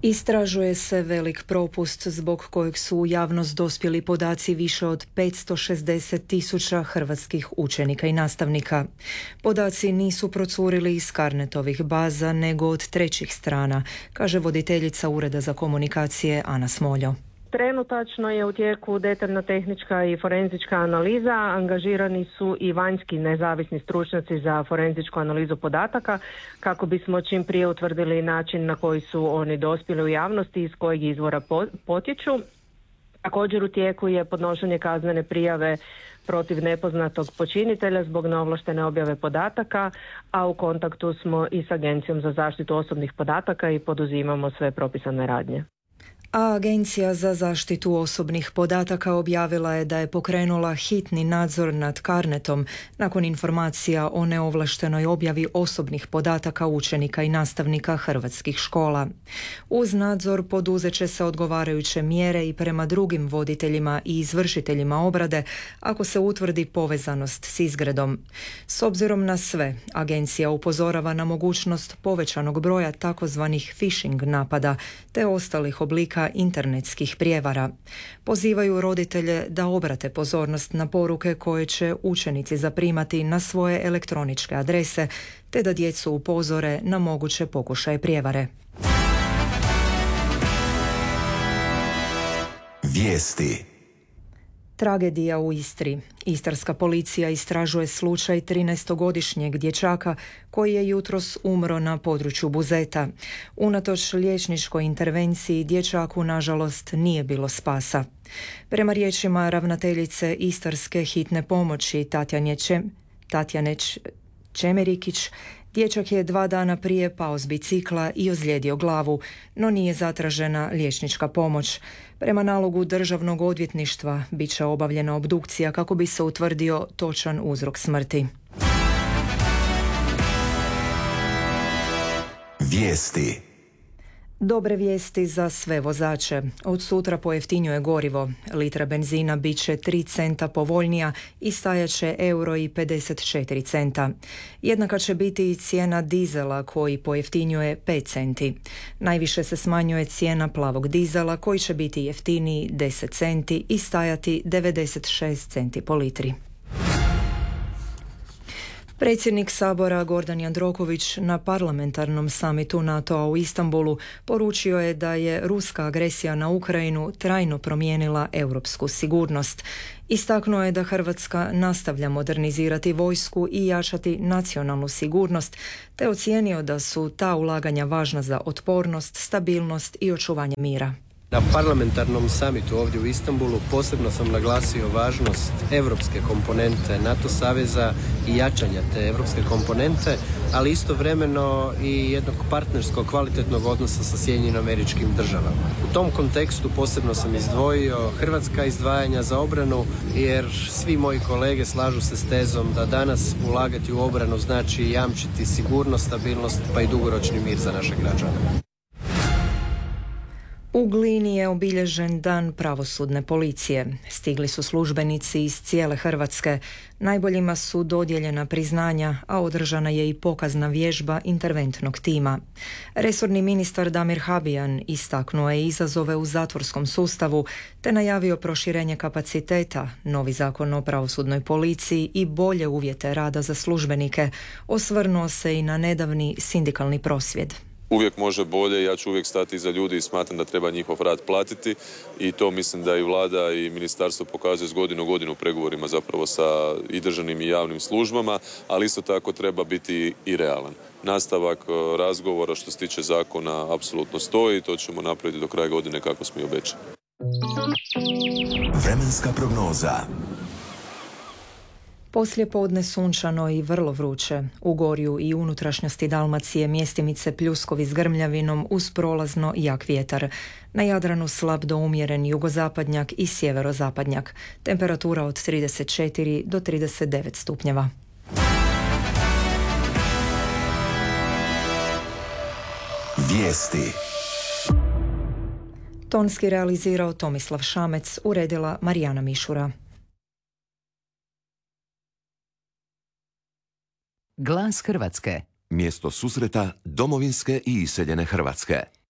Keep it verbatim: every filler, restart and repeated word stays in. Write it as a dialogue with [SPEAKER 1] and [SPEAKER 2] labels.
[SPEAKER 1] Istražuje se velik propust zbog kojeg su u javnost dospjeli podaci više od petsto šezdeset tisuća hrvatskih učenika i nastavnika. Podaci nisu procurili iz Carnetovih baza nego od trećih strana, kaže voditeljica Ureda za komunikacije Ana Smoljo.
[SPEAKER 2] Trenutačno je u tijeku detaljna tehnička i forenzička analiza, angažirani su i vanjski nezavisni stručnjaci za forenzičku analizu podataka kako bismo čim prije utvrdili način na koji su oni dospjeli u javnosti i iz kojeg izvora potječu. Također u tijeku je podnošenje kaznene prijave protiv nepoznatog počinitelja zbog neovlaštene objave podataka, a u kontaktu smo i s Agencijom za zaštitu osobnih podataka i poduzimamo sve propisane radnje.
[SPEAKER 1] A Agencija za zaštitu osobnih podataka objavila je da je pokrenula hitni nadzor nad Carnetom nakon informacija o neovlaštenoj objavi osobnih podataka učenika i nastavnika hrvatskih škola. Uz nadzor poduzet će se odgovarajuće mjere i prema drugim voditeljima i izvršiteljima obrade ako se utvrdi povezanost s izgredom. S obzirom na sve, agencija upozorava na mogućnost povećanog broja takozvanih phishing napada te ostalih oblika internetskih prijevara. Pozivaju roditelje da obrate pozornost na poruke koje će učenici zaprimati na svoje elektroničke adrese, te da djecu upozore na moguće pokušaje prijevare.
[SPEAKER 3] Vijesti.
[SPEAKER 1] Tragedija u Istri. Istarska policija istražuje slučaj trinaestogodišnjeg dječaka koji je jutros umro na području Buzeta. Unatoč liječničkoj intervenciji dječaku nažalost nije bilo spasa. Prema riječima ravnateljice Istarske hitne pomoći Tatjane, Čem, Tatjane Čemerikić, dječak je dva dana prije pao s bicikla i ozlijedio glavu, no nije zatražena liječnička pomoć. Prema nalogu Državnog odvjetništva bit će obavljena obdukcija kako bi se utvrdio točan uzrok smrti.
[SPEAKER 3] Vijesti.
[SPEAKER 1] Dobre vijesti za sve vozače. Od sutra pojeftinjuje gorivo. Litra benzina bit će tri centa povoljnija i stajat će euro i pedeset četiri centa. Jednaka će biti i cijena dizela koji pojeftinjuje pet centi. Najviše se smanjuje cijena plavog dizela koji će biti jeftiniji deset centi i stajati devedeset šest centi po litri. Predsjednik Sabora Gordan Jandroković na parlamentarnom samitu NATO-a u Istanbulu poručio je da je ruska agresija na Ukrajinu trajno promijenila europsku sigurnost. Istaknuo je da Hrvatska nastavlja modernizirati vojsku i jačati nacionalnu sigurnost, te ocijenio da su ta ulaganja važna za otpornost, stabilnost i očuvanje mira.
[SPEAKER 4] Na parlamentarnom samitu ovdje u Istanbulu posebno sam naglasio važnost europske komponente NATO saveza i jačanja te europske komponente, ali istovremeno i jednog partnerskog kvalitetnog odnosa sa Sjedinjenim Američkim Državama. U tom kontekstu posebno sam izdvojio hrvatska izdvajanja za obranu, jer svi moji kolege slažu se s tezom da danas ulagati u obranu znači jamčiti sigurnost, stabilnost pa i dugoročni mir za naše građane.
[SPEAKER 1] U Glini je obilježen dan pravosudne policije. Stigli su službenici iz cijele Hrvatske. Najboljima su dodijeljena priznanja, a održana je i pokazna vježba interventnog tima. Resorni ministar Damir Habijan istaknuo je izazove u zatvorskom sustavu te najavio proširenje kapaciteta, novi zakon o pravosudnoj policiji i bolje uvjete rada za službenike. Osvrnuo se i na nedavni sindikalni prosvjed.
[SPEAKER 5] Uvijek može bolje, ja ću uvijek stati iza ljudi i smatram da treba njihov rad platiti i to mislim da i vlada i ministarstvo pokazuje s godinu u godinu u pregovorima zapravo sa i državnim i javnim službama, ali isto tako treba biti i realan. Nastavak razgovora što se tiče zakona apsolutno stoji, to ćemo napraviti do kraja godine kako smo i obećali.
[SPEAKER 3] Vremenska prognoza.
[SPEAKER 1] Poslije podne sunčano i vrlo vruće. U gorju i unutrašnjosti Dalmacije mjestimice pljuskovi s grmljavinom uz prolazno jak vjetar. Na Jadranu slab do umjeren jugozapadnjak i sjeverozapadnjak. Temperatura od trideset četiri do trideset devet stupnjeva.
[SPEAKER 3] Vijesti.
[SPEAKER 1] Tonski realizirao Tomislav Šamec, uredila Marijana Mišura.
[SPEAKER 6] Glas Hrvatske.
[SPEAKER 3] Mjesto susreta domovinske i iseljene Hrvatske.